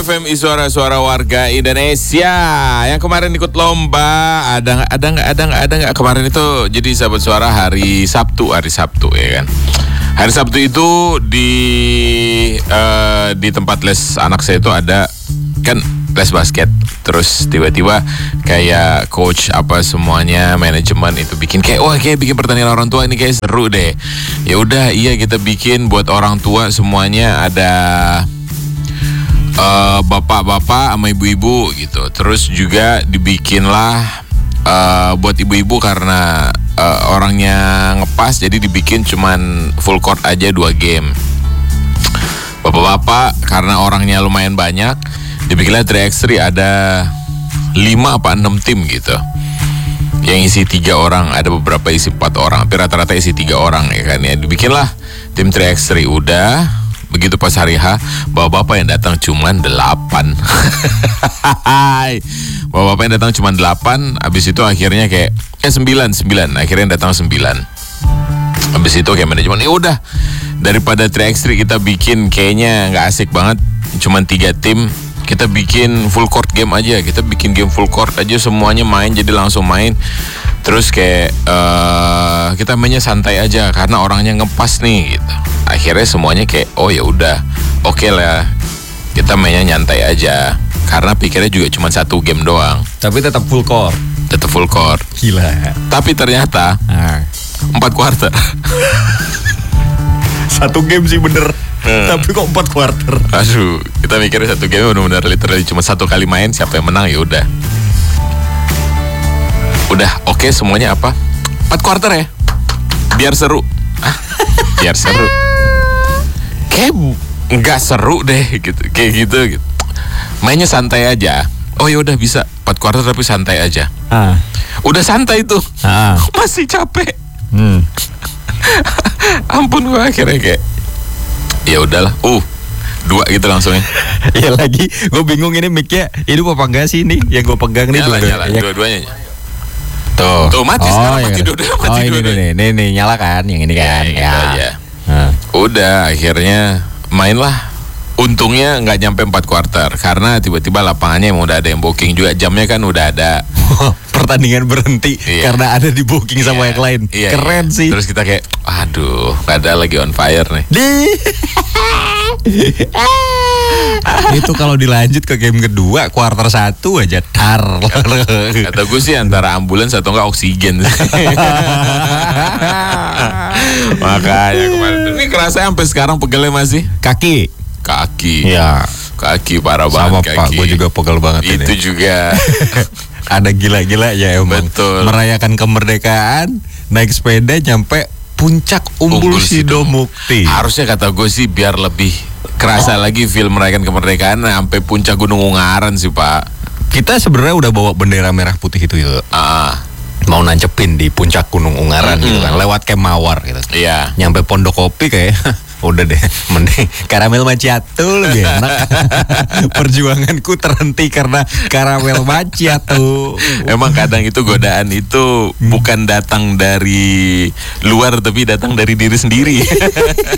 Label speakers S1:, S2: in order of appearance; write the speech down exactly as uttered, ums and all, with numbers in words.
S1: F M Suara-Suara Warga Indonesia. Yang kemarin ikut lomba, ada nggak, ada nggak, ada nggak, ada nggak kemarin itu jadi sahabat suara hari Sabtu, hari Sabtu ya kan. Hari Sabtu itu di uh, di tempat les anak saya itu ada kan les basket. Terus tiba-tiba kayak coach apa semuanya manajemen itu bikin kayak wah kayak bikin pertandingan orang tua ini kayak seru deh. Ya udah iya kita bikin buat orang tua semuanya ada uh, bapak-bapak sama ibu-ibu gitu. Terus juga dibikinlah uh, buat ibu-ibu karena uh, orangnya ngepas jadi dibikin cuman full court aja dua game. Bapak-bapak karena orangnya lumayan banyak dibikinlah tiga by tiga ada lima apa enam tim gitu. Yang isi tiga orang, ada beberapa isi empat orang, tapi rata-rata isi tiga orang ya kan ya. Dibikinlah tim tiga by tiga udah. Begitu pas hari H, bapak-bapak yang datang cuman delapan. Bapak-bapak yang datang cuman delapan, habis itu akhirnya kayak eh sembilan, sembilan, akhirnya datang sembilan. Habis itu kayak manajemen, ya udah daripada tiga by tiga kita bikin kayaknya nggak asik banget, cuman tiga tim. Kita bikin full court game aja, kita bikin game full court aja semuanya main jadi langsung main. Terus kayak uh, kita mainnya santai aja karena orangnya ngepas nih gitu. Akhirnya semuanya kayak oh ya udah, oke okay lah kita mainnya nyantai aja karena pikirnya juga cuma satu game doang.
S2: Tapi tetap full court.
S1: Tetap full court.
S2: Gila.
S1: Tapi ternyata
S2: ah.
S1: empat quarter.
S2: Satu game sih bener. Hmm. Tapi kok empat quarter.
S1: Aduh, kita mikirnya satu game benar-benar literally cuma satu kali main, siapa yang menang ya udah. Udah, oke okay, semuanya apa? empat quarter ya. Biar seru. Ah, biar seru. Kayak enggak seru deh gitu. Kayak gitu gitu. Mainnya santai aja. Oh ya udah bisa empat quarter tapi santai aja.
S2: Ah.
S1: Udah santai tuh.
S2: Ah.
S1: Masih capek.
S2: Hmm.
S1: Ampun gua akhirnya kayak ya udahlah, uh dua gitu langsungnya.
S2: Ya lagi, gue bingung ini mic-nya hidup apa enggak sih ini yang gue pegang nih.
S1: Nyala,
S2: dua,
S1: nyala,
S2: ya.
S1: dua-duanya.
S2: Tuh,
S1: tuh mati
S2: oh,
S1: sekarang
S2: iya.
S1: mati dua-dua, mati
S2: oh, ini
S1: dua-dua.
S2: nih, nih, nih, nyala kan, yang ini kan.
S1: Ya, gitu
S2: ya.
S1: aja.
S2: Nah.
S1: Udah akhirnya mainlah. Untungnya nggak nyampe empat quarter karena tiba-tiba lapangannya emang udah ada yang booking juga, jamnya kan udah ada.
S2: Pertandingan berhenti iya. Karena ada di booking sama
S1: iya.
S2: yang lain.
S1: Iya,
S2: keren
S1: iya.
S2: sih.
S1: Terus kita kayak, aduh, nggak ada lagi on fire nih.
S2: Itu kalau dilanjut ke game kedua, quarter satu aja tar.
S1: Kata gue sih antara ambulans atau enggak oksigen. Makanya kemarin ini kerasa sampai sekarang pegelnya masih
S2: kaki.
S1: Kaki.
S2: Iya.
S1: Kaki parah
S2: sama
S1: banget kaki.
S2: Pak, gue juga pegel banget
S1: itu
S2: ini.
S1: Itu juga.
S2: Ada gila-gila ya emang.
S1: Betul.
S2: Merayakan kemerdekaan, naik sepeda nyampe puncak Umbul, Umbul Sidomukti.
S1: Harusnya kata gue sih biar lebih kerasa lagi feel merayakan kemerdekaan sampai puncak Gunung Ungaran sih Pak.
S2: Kita sebenarnya udah bawa bendera merah putih itu ya.
S1: Ah.
S2: Mau nancepin di puncak Gunung Ungaran mm-hmm. gitu kan, lewat Camp Mawar gitu.
S1: Iya.
S2: Nyampe Pondok Kopi kayak udah deh, mending karamel macchiato lebih enak. Perjuanganku terhenti karena karamel macchiato.
S1: Emang kadang itu godaan itu bukan datang dari luar tapi datang dari diri sendiri.